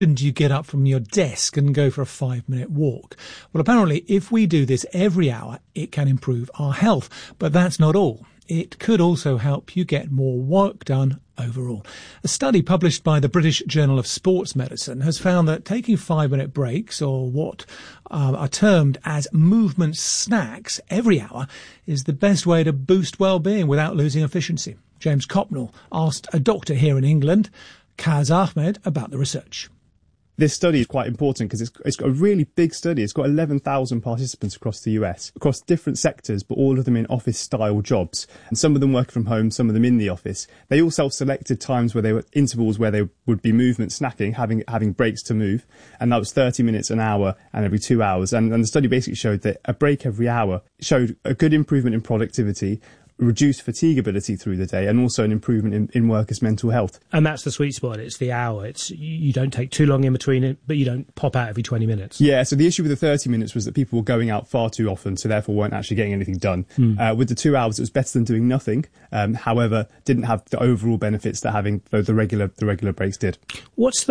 Shouldn't you get up from your desk and go for a 5-minute walk? Well, apparently, if we do this every hour, it can improve our health. But that's not all. It could also help you get more work done overall. A study published by the British Journal of Sports Medicine has found that taking 5-minute breaks, or what are termed as movement snacks, every hour is the best way to boost well-being without losing efficiency. James Copnell asked a doctor here in England, Kaz Ahmed, about the research. This study is quite important because it's got a really big study. It's got 11,000 participants across the US, across different sectors, but all of them in office-style jobs. And some of them working from home, some of them in the office. They all self-selected times where they were intervals where they would be movement snacking, having breaks to move. And that was 30 minutes, an hour, and every 2 hours. And the study basically showed that a break every hour showed a good improvement in productivity, reduced fatigability through the day, and also an improvement in workers' mental health. And that's the sweet spot. It's the hour. You don't take too long in between it, but you don't pop out every 20 minutes. Yeah, so the issue with the 30 minutes was that people were going out far too often, so therefore weren't actually getting anything done. With the 2 hours, it was better than doing nothing. However, didn't have the overall benefits that having the regular breaks did. What's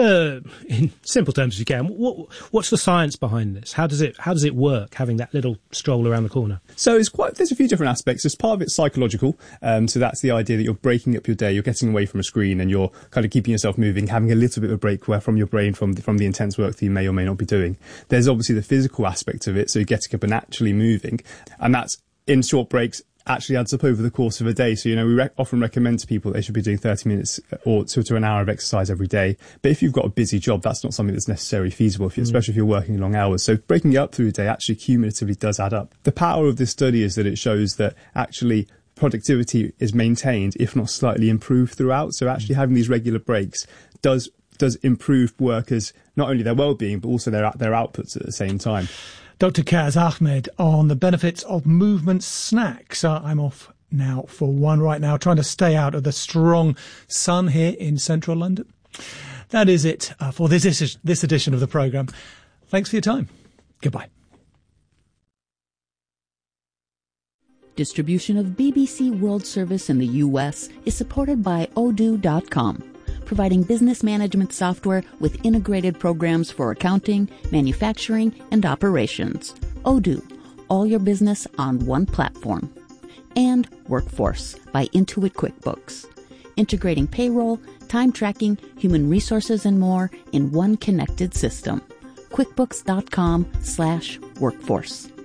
in simple terms as you can, what's the science behind this? How does it work, having that little stroll around the corner? So there's a few different aspects. There's part of it psychological. So that's the idea that you're breaking up your day, you're getting away from a screen, and you're kind of keeping yourself moving, having a little bit of a break from your brain from the intense work that you may or may not be doing. There's obviously the physical aspect of it, so you're getting up and actually moving, and that's in short breaks actually adds up over the course of a day. So, we often recommend to people they should be doing 30 minutes or to an hour of exercise every day. But if you've got a busy job, that's not something that's necessarily feasible, especially if you're working long hours. So breaking it up through a day actually cumulatively does add up. The power of this study is that it shows that actually productivity is maintained, if not slightly improved throughout. So actually having these regular breaks does improve workers, not only their well-being, but also their outputs at the same time. Dr. Kaz Ahmed on the benefits of movement snacks. I'm off now for one right now, trying to stay out of the strong sun here in central London. That is it for this edition of the programme. Thanks for your time. Goodbye. Distribution of BBC World Service in the U.S. is supported by Odoo.com, providing business management software with integrated programs for accounting, manufacturing, and operations. Odoo, all your business on one platform. And Workforce by Intuit QuickBooks, integrating payroll, time tracking, human resources, and more in one connected system. QuickBooks.com/workforce.